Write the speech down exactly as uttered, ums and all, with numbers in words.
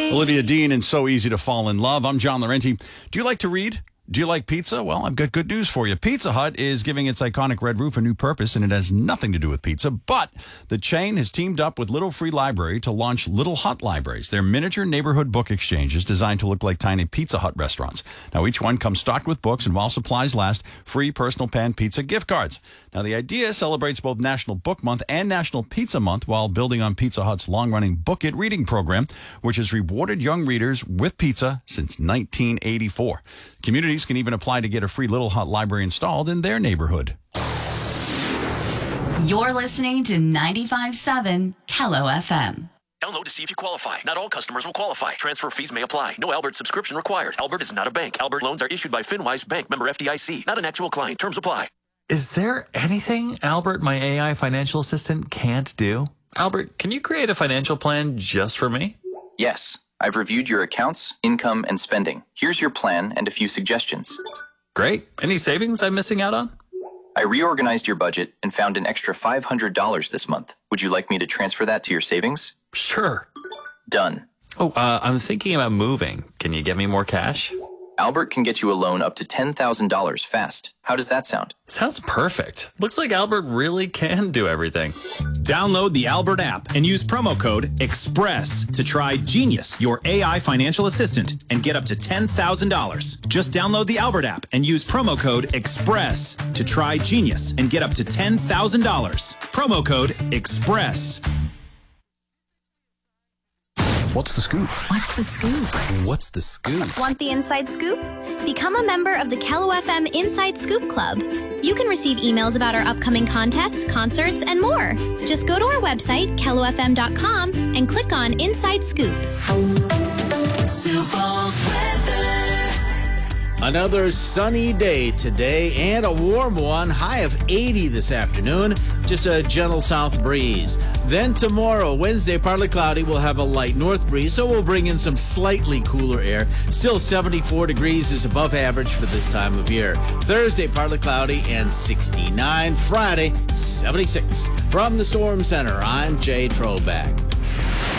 Olivia Dean and So Easy to Fall in Love. I'm John Laurenti. Do you like to read? Do you like pizza? Well, I've got good news for you. Pizza Hut is giving its iconic red roof a new purpose, and it has nothing to do with pizza. But the chain has teamed up with Little Free Library to launch Little Hut Libraries. They're miniature neighborhood book exchanges designed to look like tiny Pizza Hut restaurants. Now, each one comes stocked with books, and while supplies last, free personal pan pizza gift cards. Now, the idea celebrates both National Book Month and National Pizza Month while building on Pizza Hut's long-running Book It reading program, which has rewarded young readers with pizza since nineteen eighty-four. Communities can even apply to get a free Little Hut library installed in their neighborhood. You're listening to ninety-five point seven Kello F M. Download to see if you qualify. Not all customers will qualify. Transfer fees may apply. No Albert subscription required. Albert is not a bank. Albert loans are issued by FinWise Bank, member F D I C. Not an actual client. Terms apply. Is there anything Albert, my A I financial assistant, can't do? Albert, can you create a financial plan just for me? Yes. I've reviewed your accounts, income, and spending. Here's your plan and a few suggestions. Great. Any savings I'm missing out on? I reorganized your budget and found an extra five hundred dollars this month. Would you like me to transfer that to your savings? Sure. Done. Oh, uh, I'm thinking about moving. Can you get me more cash? Albert can get you a loan up to ten thousand dollars fast. How does that sound? Sounds perfect. Looks like Albert really can do everything. Download the Albert app and use promo code EXPRESS to try Genius, your A I financial assistant, and get up to ten thousand dollars. Just download the Albert app and use promo code EXPRESS to try Genius and get up to ten thousand dollars. Promo code EXPRESS. What's the scoop? What's the scoop? What's the scoop? Want the inside scoop? Become a member of the Kello F M Inside Scoop Club. You can receive emails about our upcoming contests, concerts, and more. Just go to our website, kello f m dot com, and click on Inside Scoop. Sioux Falls weather. Another sunny day today and a warm one. High of eighty this afternoon. Just a gentle south breeze. Then tomorrow, Wednesday, partly cloudy. We'll have a light north breeze, so we'll bring in some slightly cooler air. Still seventy-four degrees is above average for this time of year. Thursday, partly cloudy and sixty-nine. Friday, seventy-six. From the Storm Center, I'm Jay Troback.